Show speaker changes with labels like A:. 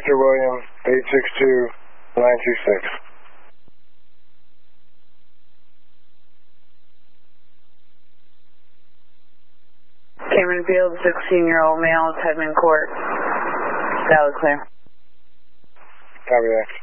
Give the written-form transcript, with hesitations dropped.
A: Victor William, 862-926.
B: Cameron Field, 16-year-old male, Tedman Court. That was clear.
A: Copy that.